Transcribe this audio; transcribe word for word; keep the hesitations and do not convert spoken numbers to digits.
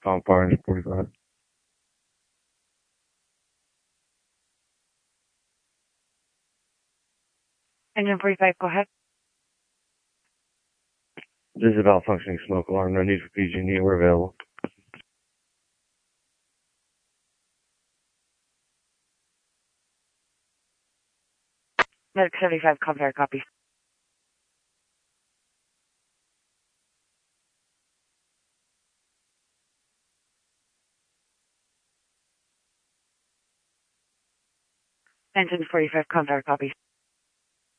Tom Fire forty-five. Engine forty-five, go ahead. This is about functioning smoke alarm. No need for P G and E. We're available. Medic seventy-five, Comfire, copy. Engine forty-five, Comfire, copy.